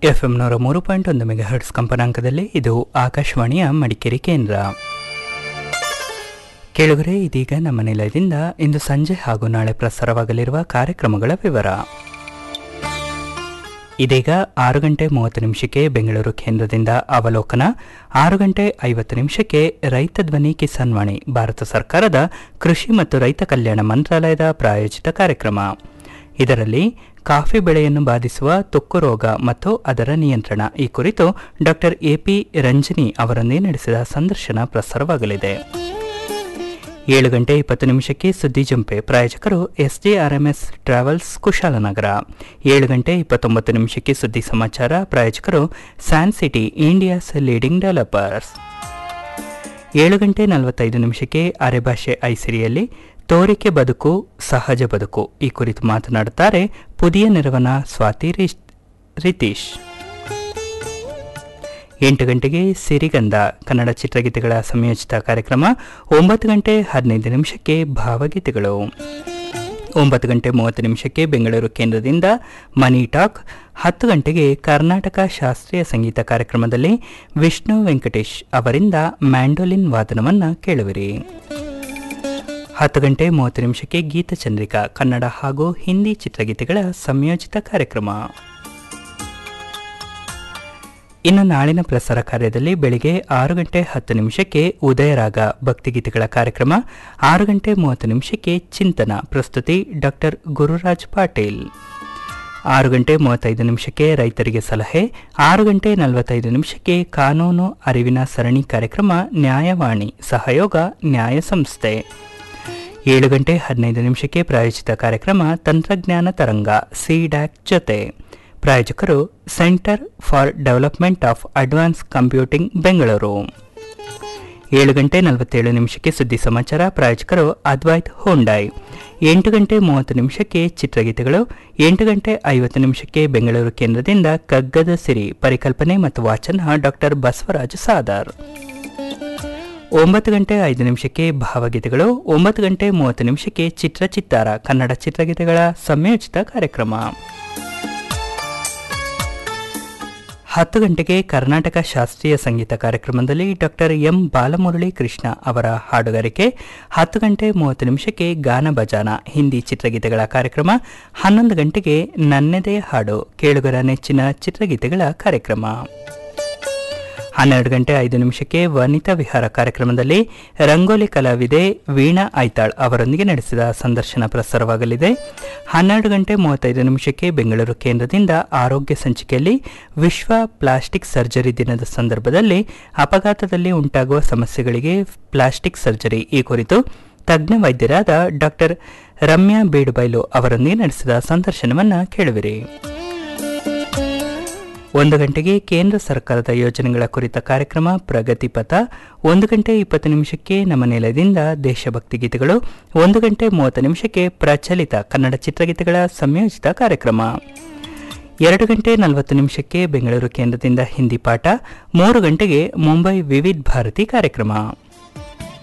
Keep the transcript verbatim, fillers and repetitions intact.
FM ನೂರ ಮೂರು point ಒಂದು ಮೆಗಾಹರ್ಟ್ಸ್ ಕಂಪನಾಂಕದಲ್ಲಿ ಇದು ಆಕಾಶವಾಣಿಯ ಮಡಿಕೇರಿ ಕೇಂದ್ರ. ಕೇಳುಗರೆ, ಇದೀಗ ನಮ್ಮ ನಿಲಯದಿಂದ ಇಂದು ಸಂಜೆ ಹಾಗೂ ನಾಳೆ ಪ್ರಸಾರವಾಗಲಿರುವ ಕಾರ್ಯಕ್ರಮಗಳ ವಿವರ. ಇದೀಗ ಆರು ಗಂಟೆ ಮೂವತ್ತು ನಿಮಿಷಕ್ಕೆ ಬೆಂಗಳೂರು ಕೇಂದ್ರದಿಂದ ಅವಲೋಕನ, ಆರು ಗಂಟೆ ಐವತ್ತು ನಿಮಿಷಕ್ಕೆ ರೈತ ಧ್ವನಿ ಕಿಸಾನ್ ವಾಣಿ, ಭಾರತ ಸರ್ಕಾರದ ಕೃಷಿ ಮತ್ತು ರೈತ ಕಲ್ಯಾಣ ಮಂತ್ರಾಲಯದ ಪ್ರಾಯೋಜಿತ ಕಾರ್ಯಕ್ರಮ. ಇದರಲ್ಲಿ ಕಾಫಿ ಬೆಳೆಯನ್ನು ಬಾಧಿಸುವ ತುಕ್ಕು ರೋಗ ಮತ್ತು ಅದರ ನಿಯಂತ್ರಣ ಈ ಕುರಿತು ಡಾಕ್ಟರ್ ಎಪಿ ರಂಜನಿ ಅವರೊಂದಿಗೆ ನಡೆಸಿದ ಸಂದರ್ಶನ ಪ್ರಸಾರವಾಗಲಿದೆ. ಏಳು ಗಂಟೆ ಇಪ್ಪತ್ತು ನಿಮಿಷಕ್ಕೆ ಸುದ್ದಿ ಜಂಪೆ, ಪ್ರಾಯೋಜಕರು ಎಸ್ಜೆಆರ್ಎಂಎಸ್ ಟ್ರಾವೆಲ್ಸ್ ಕುಶಾಲನಗರ. ಏಳು ಗಂಟೆ ಇಪ್ಪತ್ತೊಂಬತ್ತು ನಿಮಿಷಕ್ಕೆ ಸುದ್ದಿ ಸಮಾಚಾರ, ಪ್ರಾಯೋಜಕರು San city India's leading developers. ಏಳು ಗಂಟೆ ನಲವತ್ತೈದು ನಿಮಿಷಕ್ಕೆ ಅರೆಭಾಷೆ ಐಸಿರಿಯಲ್ಲಿ ತೋರಿಕೆ ಬದುಕು ಸಹಜ ಬದುಕು ಈ ಕುರಿತು ಮಾತನಾಡುತ್ತಾರೆ ಪುದಿಯ ನೆರವನ ಸ್ವಾತಿ ರಿತೀಶ್. ಎಂಟು ಗಂಟೆಗೆ ಸಿರಿಗಂಧ ಕನ್ನಡ ಚಿತ್ರಗೀತೆಗಳ ಸಂಯೋಜಿತ ಕಾರ್ಯಕ್ರಮ. ಒಂಬತ್ತು ಗಂಟೆ ಹದಿನೈದು ನಿಮಿಷಕ್ಕೆ ಭಾವಗೀತೆಗಳು. ಒಂಬತ್ತು ಗಂಟೆ ಮೂವತ್ತು ನಿಮಿಷಕ್ಕೆ ಬೆಂಗಳೂರು ಕೇಂದ್ರದಿಂದ ಮನಿ ಟಾಕ್. ಹತ್ತು ಗಂಟೆಗೆ ಕರ್ನಾಟಕ ಶಾಸ್ತ್ರೀಯ ಸಂಗೀತ ಕಾರ್ಯಕ್ರಮದಲ್ಲಿ ವಿಷ್ಣು ವೆಂಕಟೇಶ್ ಅವರಿಂದ ಮ್ಯಾಂಡೋಲಿನ್ ವಾದನವನ್ನು ಕೇಳುವಿರಿ. ಹತ್ತು ಗಂಟೆ ಮೂವತ್ತು ನಿಮಿಷಕ್ಕೆ ಗೀತಚಂದ್ರಿಕಾ ಕನ್ನಡ ಹಾಗೂ ಹಿಂದಿ ಚಿತ್ರಗೀತೆಗಳ ಸಂಯೋಜಿತ ಕಾರ್ಯಕ್ರಮ. ಇನ್ನು ನಾಳಿನ ಪ್ರಸಾರ ಕಾರ್ಯದಲ್ಲಿ ಬೆಳಿಗ್ಗೆ ಆರು ಗಂಟೆ ಹತ್ತು ನಿಮಿಷಕ್ಕೆ ಉದಯರಾಗ ಭಕ್ತಿಗೀತೆಗಳ ಕಾರ್ಯಕ್ರಮ. ಆರು ಗಂಟೆ ಮೂವತ್ತು ನಿಮಿಷಕ್ಕೆ ಚಿಂತನ, ಪ್ರಸ್ತುತಿ ಡಾಕ್ಟರ್ ಗುರುರಾಜ್ ಪಾಟೀಲ್. ಆರು ಗಂಟೆ ಮೂವತ್ತೈದು ನಿಮಿಷಕ್ಕೆ ರೈತರಿಗೆ ಸಲಹೆ. ಆರು ಗಂಟೆ ನಲವತ್ತೈದು ನಿಮಿಷಕ್ಕೆ ಕಾನೂನು ಅರಿವಿನ ಸರಣಿ ಕಾರ್ಯಕ್ರಮ ನ್ಯಾಯವಾಣಿ, ಸಹಯೋಗ ನ್ಯಾಯ ಸಂಸ್ಥೆ. ಏಳು ಗಂಟೆ ಹದಿನೈದು ನಿಮಿಷಕ್ಕೆ ಪ್ರಾಯೋಜಿತ ಕಾರ್ಯಕ್ರಮ ತಂತ್ರಜ್ಞಾನ ತರಂಗ ಸಿಡ್ಯಾಕ್ ಜೊತೆ. ಪ್ರಾಯೋಜಕರು centre for development of advance computing Bengaluru. ಏಳು ಗಂಟೆ ನಲವತ್ತೇಳು ನಿಮಿಷಕ್ಕೆ ಸುದ್ದಿ ಸಮಾಚಾರ, ಪ್ರಾಯೋಜಕರು ಅದ್ವೈತ್ ಹೋಂಡಾಯ್. ಎಂಟು ಗಂಟೆ ಮೂವತ್ತು ನಿಮಿಷಕ್ಕೆ ಚಿತ್ರಗೀತೆಗಳು. ಎಂಟು ಗಂಟೆ ಐವತ್ತು ನಿಮಿಷಕ್ಕೆ ಬೆಂಗಳೂರು ಕೇಂದ್ರದಿಂದ ಕಗ್ಗದ ಸಿರಿ, ಪರಿಕಲ್ಪನೆ ಮತ್ತು ವಾಚನ ಡಾಕ್ಟರ್ ಬಸವರಾಜ ಸಾದಾರ್. ಒಂಬತ್ತು ಗಂಟೆ ಐದು ನಿಮಿಷಕ್ಕೆ ಭಾವಗೀತೆಗಳು. ಒಂಬತ್ತು ಗಂಟೆ ಮೂವತ್ತು ನಿಮಿಷಕ್ಕೆ ಚಿತ್ರಚಿತ್ತಾರ ಕನ್ನಡ ಚಿತ್ರಗೀತೆಗಳ ಸಂಯೋಜಿತ ಕಾರ್ಯಕ್ರಮ. ಹತ್ತು ಗಂಟೆಗೆ ಕರ್ನಾಟಕ ಶಾಸ್ತ್ರೀಯ ಸಂಗೀತ ಕಾರ್ಯಕ್ರಮದಲ್ಲಿ ಡಾಕ್ಟರ್ ಎಂ ಬಾಲಮುರಳಿ ಕೃಷ್ಣ ಅವರ ಹಾಡುಗಾರಿಕೆ. ಹತ್ತು ಗಂಟೆ ಮೂವತ್ತು ನಿಮಿಷಕ್ಕೆ ಗಾನ ಬಜಾನ ಹಿಂದಿ ಚಿತ್ರಗೀತೆಗಳ ಕಾರ್ಯಕ್ರಮ. ಹನ್ನೊಂದು ಗಂಟೆಗೆ ನನ್ನೆದೆಯ ಹಾಡು ಕೇಳುಗರ ನೆಚ್ಚಿನ ಚಿತ್ರಗೀತೆಗಳ ಕಾರ್ಯಕ್ರಮ. ಹನ್ನೆರಡು ಗಂಟೆ ಐದು ನಿಮಿಷಕ್ಕೆ ವನಿತಾ ವಿಹಾರ ಕಾರ್ಯಕ್ರಮದಲ್ಲಿ ರಂಗೋಲಿ ಕಲಾವಿದೆ ವೀಣಾ ಐತಾಳ್ ಅವರೊಂದಿಗೆ ನಡೆಸಿದ ಸಂದರ್ಶನ ಪ್ರಸಾರವಾಗಲಿದೆ. ಹನ್ನೆರಡು ಗಂಟೆ ಮೂವತ್ತೈದು ನಿಮಿಷಕ್ಕೆ ಬೆಂಗಳೂರು ಕೇಂದ್ರದಿಂದ ಆರೋಗ್ಯ ಸಂಚಿಕೆಯಲ್ಲಿ ವಿಶ್ವ ಪ್ಲಾಸ್ಟಿಕ್ ಸರ್ಜರಿ ದಿನದ ಸಂದರ್ಭದಲ್ಲಿ ಅಪಘಾತದಲ್ಲಿ ಉಂಟಾಗುವ ಸಮಸ್ಯೆಗಳಿಗೆ ಪ್ಲಾಸ್ಟಿಕ್ ಸರ್ಜರಿ ಈ ಕುರಿತು ತಜ್ಞ ವೈದ್ಯರಾದ ಡಾಕ್ಟರ್ ರಮ್ಯಾ ಬೇಡುಬೈಲು ಅವರೊಂದಿಗೆ ನಡೆಸಿದ ಸಂದರ್ಶನವನ್ನು ಕೇಳುವಿರಿ. ಒಂದು ಗಂಟೆಗೆ ಕೇಂದ್ರ ಸರ್ಕಾರದ ಯೋಜನೆಗಳ ಕುರಿತ ಕಾರ್ಯಕ್ರಮ ಪ್ರಗತಿ ಪಥ. ಒಂದು ಗಂಟೆ ಇಪ್ಪತ್ತು ನಿಮಿಷಕ್ಕೆ ನಮ್ಮ ನಿಲಯದಿಂದ ದೇಶಭಕ್ತಿ ಗೀತೆಗಳು. ಒಂದು ಗಂಟೆ ಮೂವತ್ತು ನಿಮಿಷಕ್ಕೆ ಪ್ರಚಲಿತ ಕನ್ನಡ ಚಿತ್ರಗೀತೆಗಳ ಸಂಯೋಜಿತ ಕಾರ್ಯಕ್ರಮ. ಎರಡು ಗಂಟೆ ನಲವತ್ತು ನಿಮಿಷಕ್ಕೆ ಬೆಂಗಳೂರು ಕೇಂದ್ರದಿಂದ ಹಿಂದಿ ಪಾಠ. ಮೂರು ಗಂಟೆಗೆ ಮುಂಬೈ ವಿವಿಧ ಭಾರತಿ ಕಾರ್ಯಕ್ರಮ.